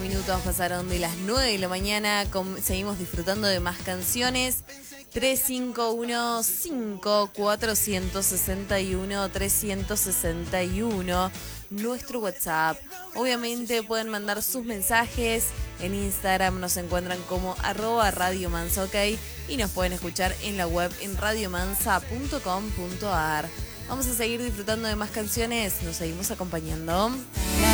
minutos pasaron de las 9 de la mañana. Seguimos disfrutando de más canciones. 3515-461-361. Nuestro WhatsApp. Obviamente pueden mandar sus mensajes. En Instagram nos encuentran como @Radio Mansa, ¿ok? Y nos pueden escuchar en la web en radiomansa.com.ar. Vamos a seguir disfrutando de más canciones. Nos seguimos acompañando.